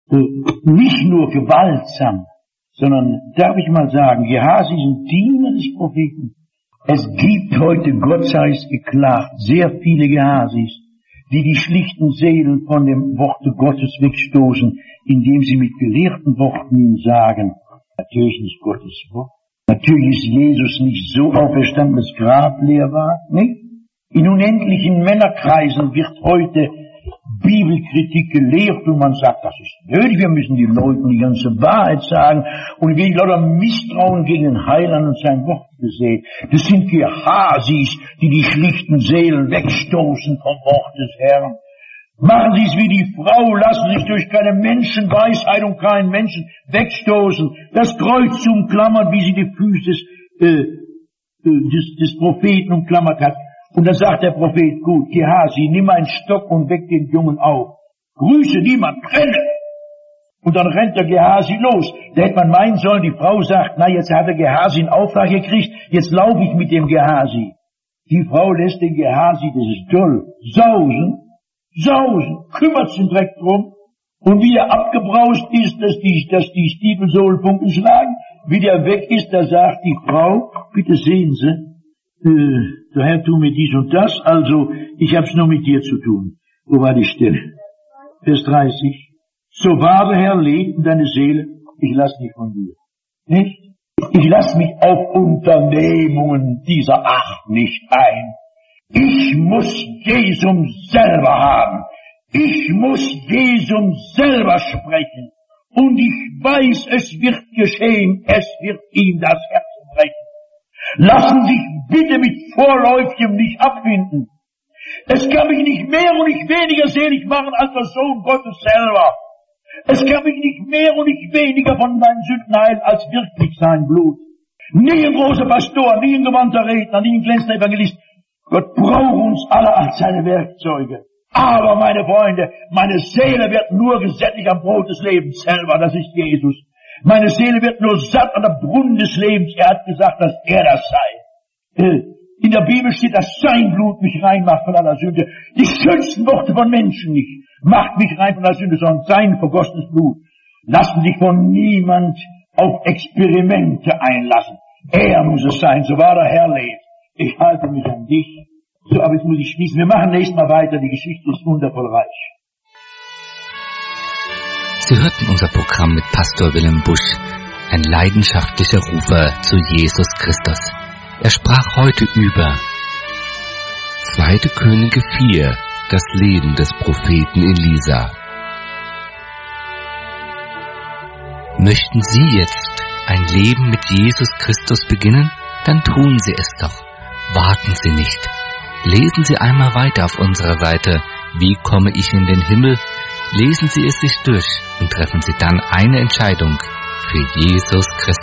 nicht nur gewaltsam, sondern, darf ich mal sagen, Gehasi ist ein Diener des Propheten. Es gibt heute, Gott sei es geklagt, sehr viele Gehasis, die schlichten Seelen von dem Worte Gottes wegstoßen, indem sie mit gelehrten Worten sagen, natürlich nicht Gottes Wort. Natürlich ist Jesus nicht so auferstanden, dass Grab leer war, nicht? In unendlichen Männerkreisen wird heute Bibelkritik gelehrt und man sagt, das ist nötig, wir müssen den Leuten die ganze Wahrheit sagen und wegen lauter Misstrauen gegen den Heiland und sein Wort gesehen. Das sind Gehasis, die schlichten Seelen wegstoßen vom Wort des Herrn. Machen Sie es wie die Frau, lassen sich durch keine Menschenweisheit und keinen Menschen wegstoßen. Das Kreuz umklammert, wie sie die Füße des Propheten umklammert hat. Und dann sagt der Prophet, gut, Gehasi, nimm einen Stock und weck den Jungen auf. Grüße niemand, trenne. Und dann rennt der Gehasi los. Da hätte man meinen sollen, die Frau sagt, na, jetzt hat der Gehasi einen Auftrag gekriegt, jetzt laufe ich mit dem Gehasi. Die Frau lässt den Gehasi, das ist toll, sausen, kümmert sich direkt drum. Und wie er abgebraust ist, dass die Stiefelssohlenfunken schlagen, wie der weg ist, da sagt die Frau, bitte sehen Sie, der Herr tut mir dies und das, also ich hab's nur mit dir zu tun. Wo war die Stelle? Vers 30. So wahr der Herr lebt in deine Seele, ich lass mich von dir. Nicht? Ich lass mich auf Unternehmungen dieser Art nicht ein. Ich muss Jesum selber haben. Ich muss Jesum selber sprechen. Und ich weiß, es wird geschehen, es wird ihm das Herz brechen. Lassen sich bitte mit Vorläufigem nicht abfinden. Es kann mich nicht mehr und nicht weniger selig machen als der Sohn Gottes selber. Es kann mich nicht mehr und nicht weniger von meinen Sünden heilen als wirklich sein Blut. Nie ein großer Pastor, nie ein gewandter Redner, nie ein glänzender Evangelist. Gott braucht uns alle als seine Werkzeuge. Aber, meine Freunde, meine Seele wird nur gesättigt am Brot des Lebens selber, das ist Jesus. Meine Seele wird nur satt an der Brunnen des Lebens. Er hat gesagt, dass er das sei. In der Bibel steht, dass sein Blut mich reinmacht von aller Sünde. Die schönsten Worte von Menschen nicht. Macht mich rein von aller Sünde, sondern sein vergossenes Blut. Lassen sich von niemand auf Experimente einlassen. Er muss es sein, so wahr der Herr lebt. Ich halte mich an dich. So, aber jetzt muss ich schließen. Wir machen nächstes Mal weiter. Die Geschichte ist wundervoll reich. Sie hörten unser Programm mit Pastor Willem Busch, ein leidenschaftlicher Rufer zu Jesus Christus. Er sprach heute über 2. Könige 4, das Leben des Propheten Elisa. Möchten Sie jetzt ein Leben mit Jesus Christus beginnen? Dann tun Sie es doch. Warten Sie nicht. Lesen Sie einmal weiter auf unserer Seite Wie komme ich in den Himmel? Lesen Sie es sich durch und treffen Sie dann eine Entscheidung für Jesus Christus.